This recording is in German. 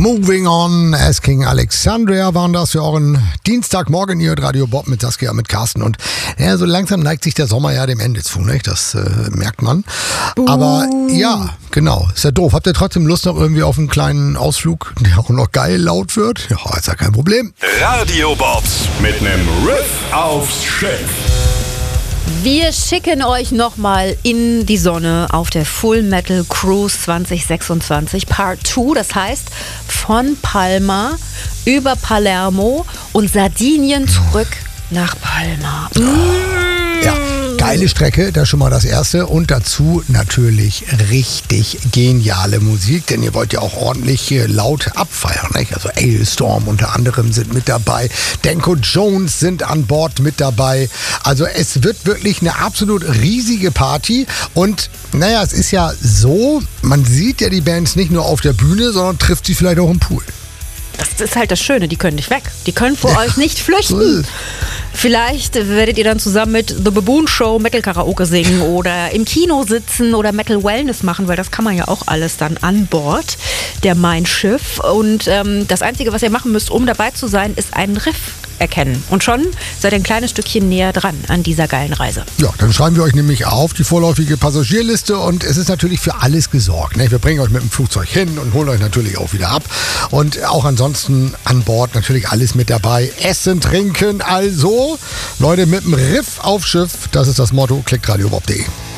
Moving On, as King Alexandria waren das für euren Dienstagmorgen. Ihr hört Radio Bob mit Saskia, mit Carsten. Und ja, so langsam neigt sich der Sommer ja dem Ende zu, nicht? Das merkt man. Aber ja, genau, ist ja doof. Habt ihr trotzdem Lust noch irgendwie auf einen kleinen Ausflug, der auch noch geil laut wird? Ja, ist ja kein Problem. Radio Bobs mit nem Riff aufs Schiff. Wir schicken euch nochmal in die Sonne auf der Full Metal Cruise 2026 Part 2. Das heißt, von Palma über Palermo und Sardinien zurück nach Palma. Ja, geile Strecke, das ist schon mal das Erste. Und dazu natürlich richtig geniale Musik, denn ihr wollt ja auch ordentlich laut abfeiern, nicht? Also Alestorm unter anderem sind mit dabei, Danko Jones sind an Bord mit dabei. Also es wird wirklich eine absolut riesige Party. Und naja, es ist ja so, man sieht ja die Bands nicht nur auf der Bühne, sondern trifft sie vielleicht auch im Pool. Das ist halt das Schöne, die können nicht weg. Die können vor euch nicht flüchten. Vielleicht werdet ihr dann zusammen mit The Baboon Show Metal Karaoke singen oder im Kino sitzen oder Metal Wellness machen, weil das kann man ja auch alles dann an Bord der Mein Schiff. Und das Einzige, was ihr machen müsst, um dabei zu sein, ist einen Riff erkennen. Und schon seid ihr ein kleines Stückchen näher dran an dieser geilen Reise. Ja, dann schreiben wir euch nämlich auf die vorläufige Passagierliste und es ist natürlich für alles gesorgt. Ne? Wir bringen euch mit dem Flugzeug hin und holen euch natürlich auch wieder ab. Und auch ansonsten an Bord natürlich alles mit dabei. Essen, trinken, also Leute mit dem Riff auf Schiff, das ist das Motto, klickt radiobob.de.